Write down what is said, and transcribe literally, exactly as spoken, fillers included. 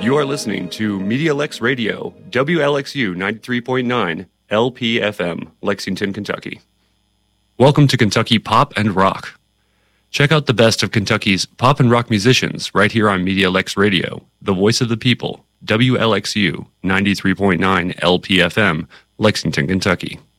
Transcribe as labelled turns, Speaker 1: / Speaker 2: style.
Speaker 1: You are listening to MediaLex Radio, W L X U ninety-three point nine, L P F M, Lexington, Kentucky. Welcome to Kentucky Pop and Rock. Check out the best of Kentucky's pop and rock musicians right here on MediaLex Radio, the voice of the people, W L X U ninety-three point nine L P F M, Lexington, Kentucky.